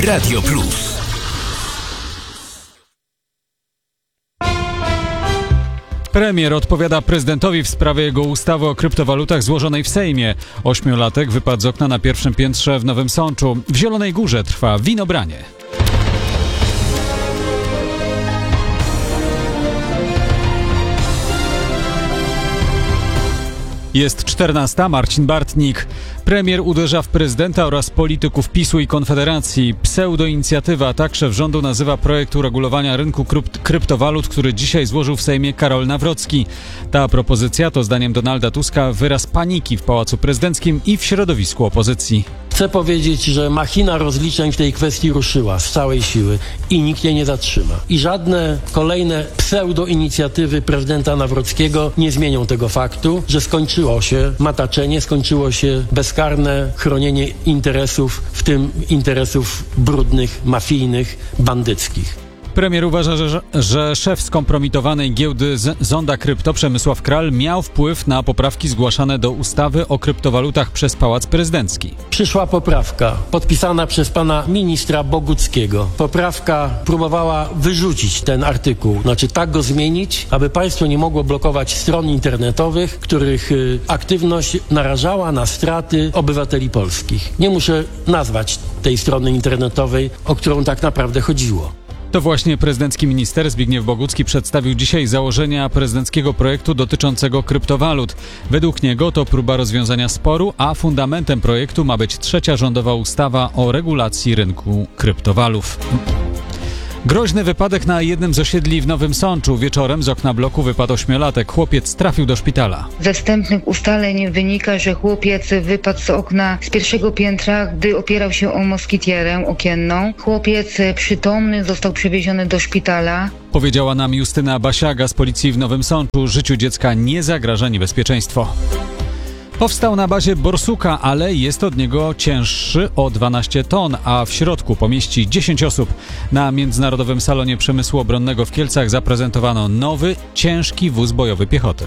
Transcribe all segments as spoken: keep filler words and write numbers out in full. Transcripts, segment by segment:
Radio Plus. Premier odpowiada prezydentowi w sprawie jego ustawy o kryptowalutach złożonej w Sejmie. Ośmiolatek wypadł z okna na pierwszym piętrze w Nowym Sączu. W Zielonej Górze trwa winobranie. Jest czternasta. Marcin Bartnik. Premier uderza w prezydenta oraz polityków PiSu i Konfederacji. Pseudoinicjatywa, tak szef rządu nazywa projekt uregulowania rynku krypt- kryptowalut, który dzisiaj złożył w Sejmie Karol Nawrocki. Ta propozycja to zdaniem Donalda Tuska wyraz paniki w Pałacu Prezydenckim i w środowisku opozycji. Chcę powiedzieć, że machina rozliczeń w tej kwestii ruszyła z całej siły i nikt jej nie zatrzyma. I żadne kolejne pseudoinicjatywy prezydenta Nawrockiego nie zmienią tego faktu, że skończyło się mataczenie, skończyło się bezkarne chronienie interesów, w tym interesów brudnych, mafijnych, bandyckich. Premier uważa, że, że szef skompromitowanej giełdy z Zonda Krypto Przemysław Kral miał wpływ na poprawki zgłaszane do ustawy o kryptowalutach przez Pałac Prezydencki. Przyszła poprawka podpisana przez pana ministra Boguckiego. Poprawka próbowała wyrzucić ten artykuł, znaczy tak go zmienić, aby państwo nie mogło blokować stron internetowych, których y, aktywność narażała na straty obywateli polskich. Nie muszę nazwać tej strony internetowej, o którą tak naprawdę chodziło. To właśnie prezydencki minister Zbigniew Bogucki przedstawił dzisiaj założenia prezydenckiego projektu dotyczącego kryptowalut. Według niego to próba rozwiązania sporu, a fundamentem projektu ma być trzecia rządowa ustawa o regulacji rynku kryptowalut. Groźny wypadek na jednym z osiedli w Nowym Sączu. Wieczorem z okna bloku wypadł ośmiolatek. Chłopiec trafił do szpitala. Ze wstępnych ustaleń wynika, że chłopiec wypadł z okna z pierwszego piętra, gdy opierał się o moskitierę okienną. Chłopiec przytomny został przewieziony do szpitala. Powiedziała nam Justyna Basiaga z policji w Nowym Sączu. Życiu dziecka nie zagraża niebezpieczeństwo. Powstał na bazie borsuka, ale jest od niego cięższy o dwanaście ton, a w środku pomieści dziesięć osób. Na Międzynarodowym Salonie Przemysłu Obronnego w Kielcach zaprezentowano nowy, ciężki wóz bojowy piechoty.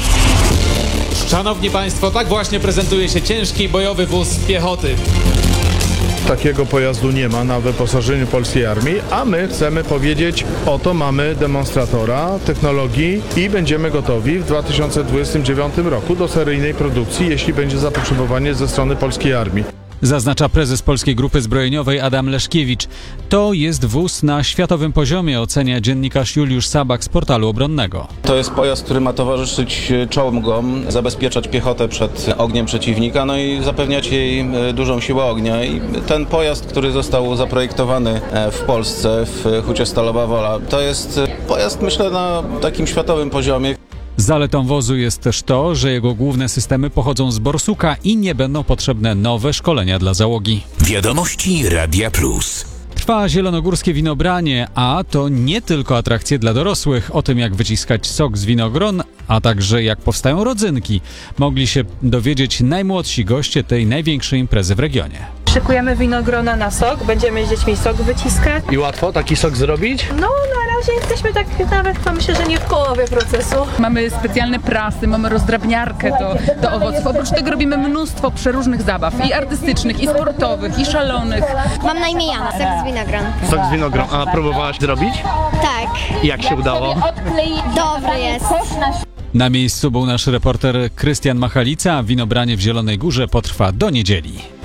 Szanowni Państwo, tak właśnie prezentuje się ciężki bojowy wóz piechoty. Takiego pojazdu nie ma na wyposażeniu polskiej armii, a my chcemy powiedzieć, oto mamy demonstratora technologii i będziemy gotowi w dwa tysiące dwudziestym dziewiątym roku do seryjnej produkcji, jeśli będzie zapotrzebowanie ze strony polskiej armii. Zaznacza prezes Polskiej Grupy Zbrojeniowej Adam Leszkiewicz. To jest wóz na światowym poziomie, ocenia dziennikarz Juliusz Sabak z portalu obronnego. To jest pojazd, który ma towarzyszyć czołgom, zabezpieczać piechotę przed ogniem przeciwnika, no i zapewniać jej dużą siłę ognia. I ten pojazd, który został zaprojektowany w Polsce, w Hucie Stalowa Wola, to jest pojazd, myślę, na takim światowym poziomie. Zaletą wozu jest też to, że jego główne systemy pochodzą z borsuka i nie będą potrzebne nowe szkolenia dla załogi. Wiadomości Radia Plus. Trwa zielonogórskie winobranie, a to nie tylko atrakcje dla dorosłych. O tym, jak wyciskać sok z winogron, a także jak powstają rodzynki, mogli się dowiedzieć najmłodsi goście tej największej imprezy w regionie. Szykujemy winogrona na sok, będziemy z dziećmi sok wyciskać. I łatwo taki sok zrobić? No, na razie jesteśmy tak nawet, to myślę, że nie w połowie procesu. Mamy specjalne prasy, mamy rozdrabniarkę do, do owoców. Oprócz tego robimy mnóstwo przeróżnych zabaw, i artystycznych, i sportowych, i szalonych. Mam na imię Jana, sok z winogron. Sok z winogron. A próbowałaś zrobić? Tak. Jak się udało? Dobry jest. Na miejscu był nasz reporter Krystian Machalica. Winobranie w Zielonej Górze potrwa do niedzieli.